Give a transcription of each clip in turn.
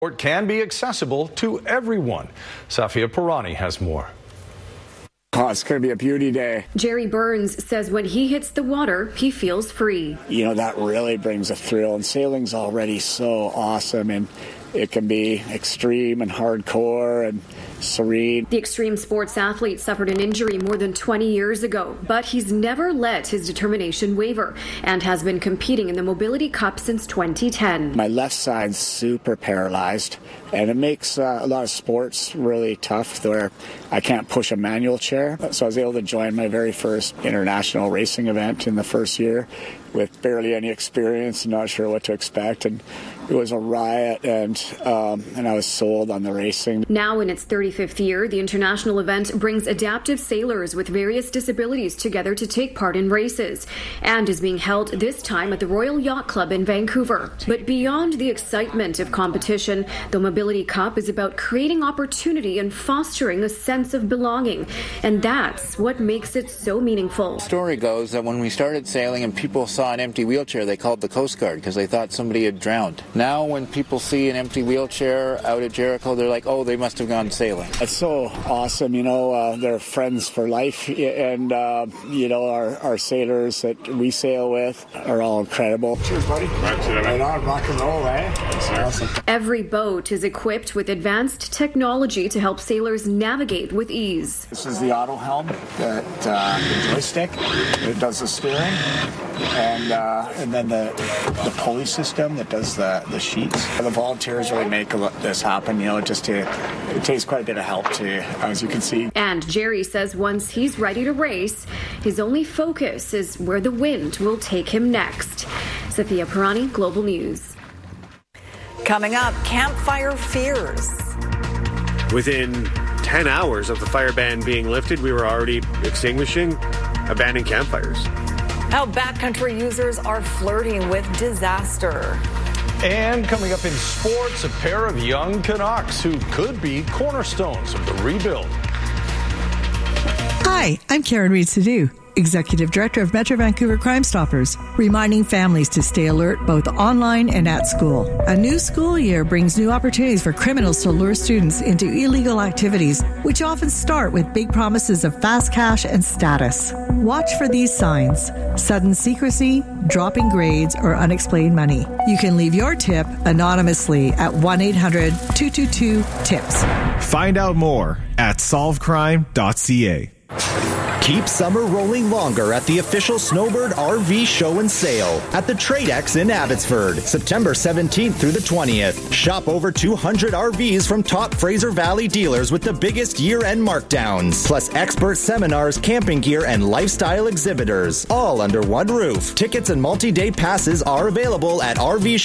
It can be accessible to everyone. Safia Pirani has more. Oh, it's going to be a beauty day. Jerry Burns says when he hits the water, he feels free. You know, that really brings a thrill, and sailing's already so awesome, and it can be extreme and hardcore and serene. The extreme sports athlete suffered an injury more than 20 years ago, but he's never let his determination waver and has been competing in the Mobility Cup since 2010. My left side's super paralyzed, and it makes a lot of sports really tough where I can't push a manual chair. So I was able to join my very first international racing event in the first year with barely any experience and not sure what to expect. And it was a riot, and I was sold on the racing. Now in its 35th year, the international event brings adaptive sailors with various disabilities together to take part in races and is being held this time at the Royal Yacht Club in Vancouver. But beyond the excitement of competition, the Mobility Cup is about creating opportunity and fostering a sense of belonging. And that's what makes it so meaningful. The story goes that when we started sailing and people saw an empty wheelchair, they called the Coast Guard because they thought somebody had drowned. Now when people see an empty wheelchair out at Jericho, they're like, oh, they must have gone sailing. It's so awesome, you know, they're friends for life, and, you know, our sailors that we sail with are all incredible. Cheers, buddy. Right on, rock and roll, eh? That's awesome. Every boat is equipped with advanced technology to help sailors navigate with ease. This is the auto helm, that the joystick, it does the steering, and then the pulley system that does the sheets. The volunteers really make this happen. You know, it takes quite a bit of help too, as you can see. And Jerry says once he's ready to race, his only focus is where the wind will take him next. Safia Pirani, Global News. Coming up, campfire fears. Within 10 hours of the fire ban being lifted, we were already extinguishing abandoned campfires. How backcountry users are flirting with disaster. And coming up in sports, a pair of young Canucks who could be cornerstones of the rebuild. Hi, I'm Karen Reid-Sadu, Executive Director of Metro Vancouver Crime Stoppers, reminding families to stay alert both online and at school. A new school year brings new opportunities for criminals to lure students into illegal activities, which often start with big promises of fast cash and status. Watch for these signs: sudden secrecy, dropping grades, or unexplained money. You can leave your tip anonymously at 1-800-222-TIPS. Find out more at solvecrime.ca. Keep summer rolling longer at the official Snowbird RV Show and Sale at the Tradex in Abbotsford, September 17th through the 20th. Shop over 200 RVs from top Fraser Valley dealers with the biggest year-end markdowns, plus expert seminars, camping gear, and lifestyle exhibitors, all under one roof. Tickets and multi-day passes are available at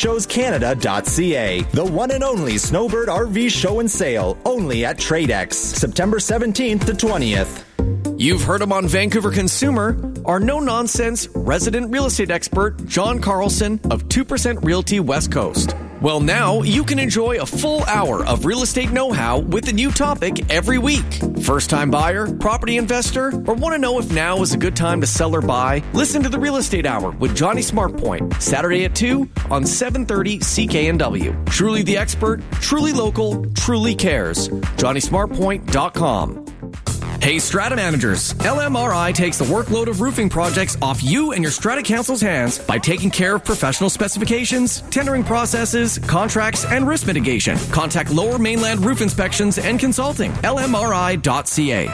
rvshowscanada.ca. The one and only Snowbird RV Show and Sale, only at Tradex, September 17th to 20th. You've heard him on Vancouver Consumer, our no-nonsense resident real estate expert, John Carlson of 2% Realty West Coast. Well, now you can enjoy a full hour of real estate know-how with a new topic every week. First-time buyer, property investor, or want to know if now is a good time to sell or buy? Listen to the Real Estate Hour with Johnny Smartpoint, Saturday at 2 on 730 CKNW. Truly the expert, truly local, truly cares. JohnnySmartpoint.com. Hey Strata Managers, LMRI takes the workload of roofing projects off you and your Strata Council's hands by taking care of professional specifications, tendering processes, contracts, and risk mitigation. Contact Lower Mainland Roof Inspections and Consulting, lmri.ca.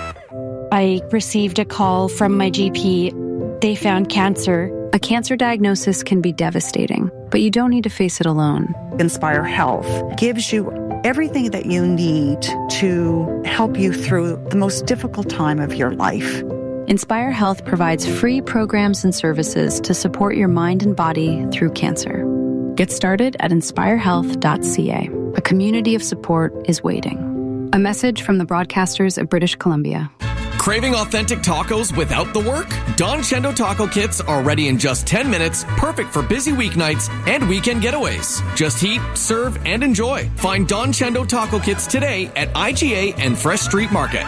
I received a call from my GP. They found cancer. A cancer diagnosis can be devastating, but you don't need to face it alone. Inspire Health gives you everything that you need to help you through the most difficult time of your life. Inspire Health provides free programs and services to support your mind and body through cancer. Get started at inspirehealth.ca. A community of support is waiting. A message from the broadcasters of British Columbia. Craving authentic tacos without the work? Don Chendo taco kits are ready in just 10 minutes, perfect for busy weeknights and weekend getaways. Just heat, serve, and enjoy. Find Don Chendo taco kits today at IGA and Fresh Street Market.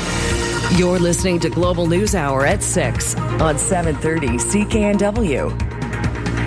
You're listening to Global News Hour at 6 on 730 CKNW.